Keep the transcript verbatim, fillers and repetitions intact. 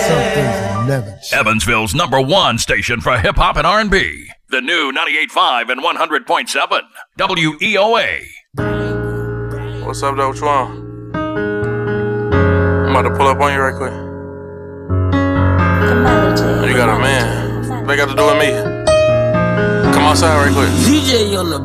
Something's never changed. Evansville's number one station for hip-hop and R and B. The new ninety-eight point five and one hundred point seven W E O A. What's up, though? What you want? I'm about to pull up on you right quick. You got a man. What they got to do with me? Come outside right quick. D J on the